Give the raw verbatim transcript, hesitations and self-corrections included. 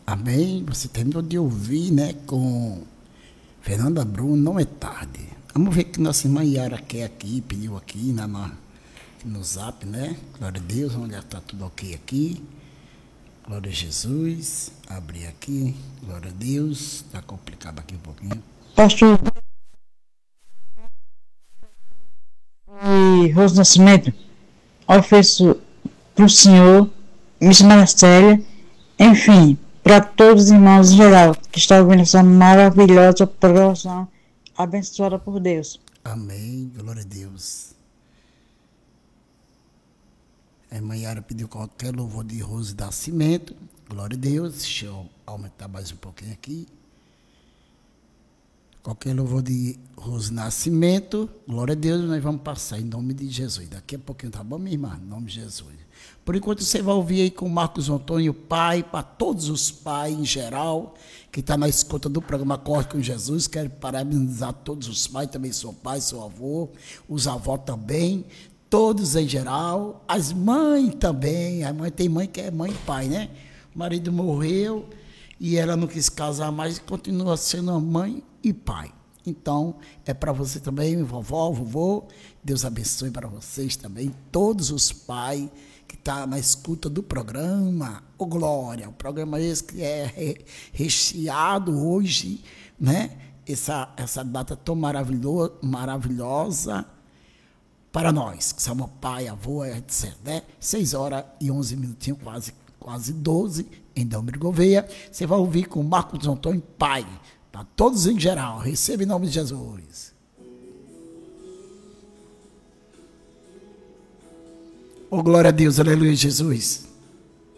Amém? Você terminou de ouvir, né, com Fernanda Bruno, Não é Tarde. Vamos ver que nossa irmã Yara quer aqui, pediu aqui na, na, no zap, né? Glória a Deus, vamos olhar, tá tudo ok aqui. Glória a Jesus. Abrir aqui. Glória a Deus. Tá complicado aqui um pouquinho. Pastor e Rose Nascimento, ofereço para o senhor, Miss Marcélia, enfim, para todos os irmãos em geral que estão ouvindo essa maravilhosa programação abençoada por Deus. Amém. Glória a Deus. A irmã Yara pediu qualquer louvor de Rose Nascimento. Glória a Deus. Deixa eu aumentar mais um pouquinho aqui. Qualquer louvor de Rose Nascimento. Glória a Deus, nós vamos passar em nome de Jesus. Daqui a pouquinho, tá bom, minha irmã? Em nome de Jesus. Por enquanto, você vai ouvir aí com o Marcos Antônio, pai, para todos os pais em geral, que está na escuta do programa Corre com Jesus. Quero parabenizar todos os pais, também seu pai, seu avô, os avós também, todos em geral, as mães também. A mãe tem mãe que é mãe e pai, né? O marido morreu e ela não quis casar mais e continua sendo a mãe e pai. Então, é para você também, vovó, vovô. Deus abençoe para vocês também, todos os pais que estão tá na escuta do programa. Ô, Glória, o programa esse que é recheado hoje, né? Essa, essa data tão maravilho, maravilhosa para nós, que somos pai, avô, etcétera. Né? seis horas e onze minutinhos, quase, quase doze, em Delmiro Gouveia. Você vai ouvir com Marcos Antônio, pai, para todos em geral. Receba em nome de Jesus. Oh, glória a Deus, aleluia, Jesus.